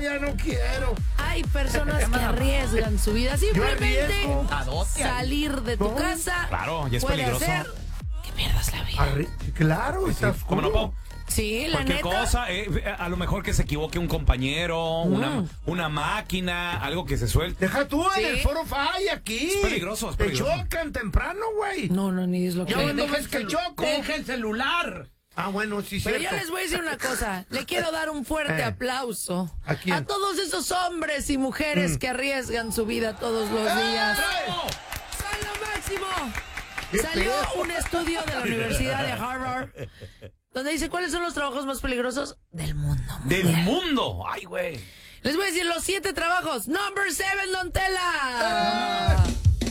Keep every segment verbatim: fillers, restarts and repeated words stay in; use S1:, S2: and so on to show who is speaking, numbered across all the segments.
S1: ya no quiero.
S2: Hay personas que arriesgan su vida simplemente
S3: Adote.
S2: salir de tu
S1: No.
S2: casa.
S4: Claro, ya es
S2: puede
S4: peligroso.
S2: hacer que pierdas la vida.
S1: Arri claro, está
S4: Sí, ¿cómo no,
S1: oscuro.
S4: Pau?
S2: Sí, la
S4: Cualquier
S2: neta.
S4: cosa, eh, a lo mejor que se equivoque un compañero,
S2: Mm.
S4: una, una máquina, algo que se suelte.
S1: Deja tú
S2: Sí.
S1: en el foro Fay aquí.
S4: Es peligroso, es
S1: Te
S4: peligroso.
S1: chocan temprano, güey.
S2: No, no, ni es lo que...
S1: Ya cuando
S3: Deja
S1: ves que
S3: el celu-
S1: choco.
S3: Deja el celular.
S1: Ah, bueno, sí,
S2: Pero
S1: cierto.
S2: yo les voy a decir una cosa. Le quiero dar un fuerte
S1: Eh.
S2: aplauso
S1: ¿A quién?
S2: todos esos hombres y mujeres
S1: Mm.
S2: que arriesgan su vida todos los días.
S3: ¡Bravo!
S2: ¡Son lo máximo!
S1: ¿Qué
S2: Salió
S1: pedo?
S2: un estudio de la Universidad de Harvard donde dice cuáles son los trabajos más peligrosos del mundo.
S4: ¡Del mundo! ¡Ay, güey!
S2: Les voy a decir los siete trabajos. Number seven, Don Tela.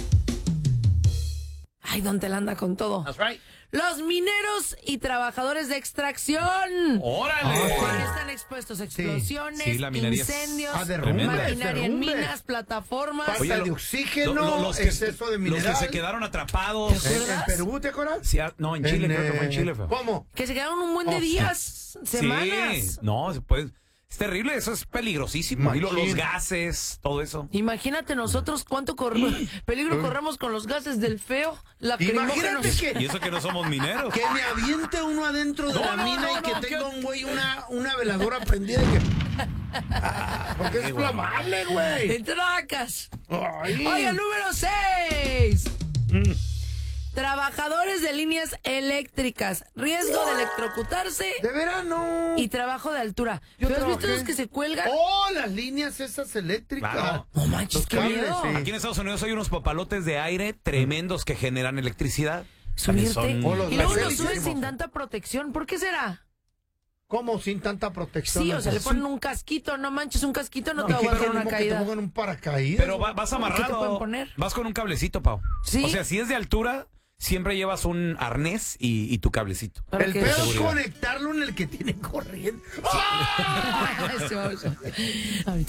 S2: Ay, Don Tela anda con todo.
S3: That's right.
S2: Los mineros y trabajadores de extracción.
S4: ¡Órale!
S2: Porque están expuestos a explosiones,
S4: Sí, la minería es-
S2: incendios,
S1: Ah, derrumbes,
S2: maquinaria en
S1: derrumbes.
S2: minas, plataformas.
S1: Falta
S4: Oye, lo-
S1: de oxígeno,
S4: Lo- lo- los que,
S1: exceso de
S4: los
S1: mineral.
S4: que se quedaron atrapados.
S2: ¿Te
S1: ¿En,
S2: acuerdas?
S1: en Perú, te acuerdas?
S4: Sí, ah, no, en Chile,
S1: En,
S4: creo que fue en
S1: eh,
S4: Chile. Feo.
S1: ¿Cómo?
S2: Que se quedaron un buen de
S1: Oh,
S2: días, semanas.
S4: Sí, no, se puede. Es terrible, eso es peligrosísimo. Y lo- los
S1: Machín.
S4: gases, todo eso.
S2: Imagínate nosotros cuánto corre- peligro corremos con los gases del feo, lacrimógenos.
S1: Imagínate que,
S4: Y eso que no somos mineros.
S1: que me aviente uno adentro de
S4: No,
S1: la
S4: no,
S1: mina
S4: no,
S1: y que
S4: no,
S1: tenga
S4: ¿qué?
S1: un güey una, una veladora prendida y que... Ah, porque es
S4: Qué güey.
S1: flamable, güey.
S2: ¡Te tracas!
S1: Ay.
S2: Oiga, número seis. Trabajadores de líneas eléctricas. Riesgo de electrocutarse
S1: De verano.
S2: y trabajo de altura.
S1: Yo
S2: ¿Pero has visto
S1: trabajé.
S2: los que se cuelgan?
S1: Oh, las líneas esas eléctricas.
S4: Claro.
S2: No manches,
S1: Los
S2: qué
S1: cables,
S2: miedo.
S1: sí.
S4: Aquí en Estados Unidos hay unos papalotes de aire tremendos que generan electricidad.
S2: Subirte.
S4: Son-
S1: O los
S2: Y luego lo
S1: gases.
S2: suben sin tanta protección. ¿Por qué será?
S1: ¿Cómo sin tanta protección?
S2: Sí, o sea, le
S1: Sí.
S2: ponen un casquito. No manches, un casquito no, te
S1: ¿Y
S2: va a
S1: qué
S2: aguantar
S1: tal
S2: una
S1: como que
S2: caída.
S1: te pongan un paracaídas?
S4: Pero va- vas
S2: ¿Qué te
S4: amarrado.
S2: pueden poner?
S4: Vas con un cablecito, Pau.
S2: Sí.
S4: O sea, si es de altura, siempre llevas un arnés y, y tu cablecito.
S2: ¿Para
S1: El
S2: qué?
S1: peor es
S4: seguridad.
S1: conectarlo en el que tiene corriente.
S2: Eso, eso. Ahorita